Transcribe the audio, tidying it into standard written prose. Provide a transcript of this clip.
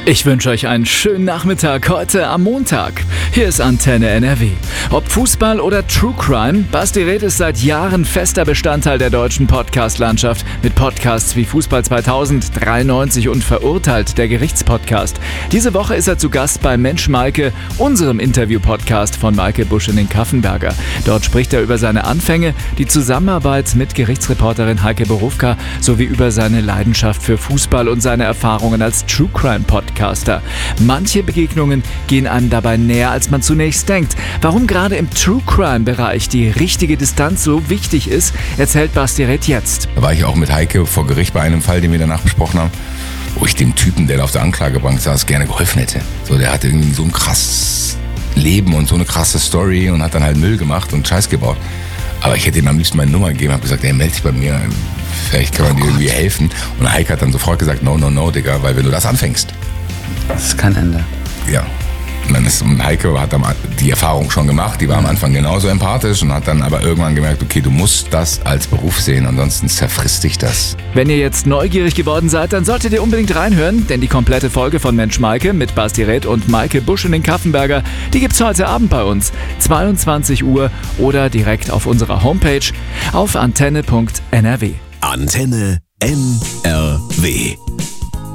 Ich wünsche euch einen schönen Nachmittag heute am Montag. Hier ist Antenne NRW. Ob Fußball oder True Crime, Basti Red ist seit Jahren fester Bestandteil der deutschen Podcast-Landschaft mit Podcasts wie Fußball 2000, 93 und Verurteilt, der Gerichtspodcast. Diese Woche ist er zu Gast bei Mensch Maike, unserem Interview-Podcast von Maike Buschelin-Kaffenberger. Dort spricht er über seine Anfänge, die Zusammenarbeit mit Gerichtsreporterin Heike Borufka sowie über seine Leidenschaft für Fußball und seine Erfahrungen als True Crime-Podcaster. Manche Begegnungen gehen einem dabei näher, als man zunächst denkt. Warum gerade im True Crime-Bereich die richtige Distanz so wichtig ist, erzählt Basti Red jetzt. Da war ich auch mit Heike vor Gericht bei einem Fall, den wir danach besprochen haben, wo ich dem Typen, der da auf der Anklagebank saß, gerne geholfen hätte. So, der hatte irgendwie so ein krasses Leben und so eine krasse Story und hat dann halt Müll gemacht und Scheiß gebaut. Aber ich hätte ihm am liebsten meine Nummer gegeben, habe gesagt, ey, melde dich bei mir, vielleicht kann man dir irgendwie helfen. Und Heike hat dann sofort gesagt, no, Digga, weil wenn du das anfängst. Das ist kein Ende. Ja. Und Heike hat die Erfahrung schon gemacht, die war am Anfang genauso empathisch und hat dann aber irgendwann gemerkt, okay, du musst das als Beruf sehen, ansonsten zerfrisst dich das. Wenn ihr jetzt neugierig geworden seid, dann solltet ihr unbedingt reinhören, denn die komplette Folge von Mensch Maike mit Basti Red und Maike Buschelin-Kaffenberger, die gibt's heute Abend bei uns, 22 Uhr oder direkt auf unserer Homepage auf antenne.nrw. Antenne NRW.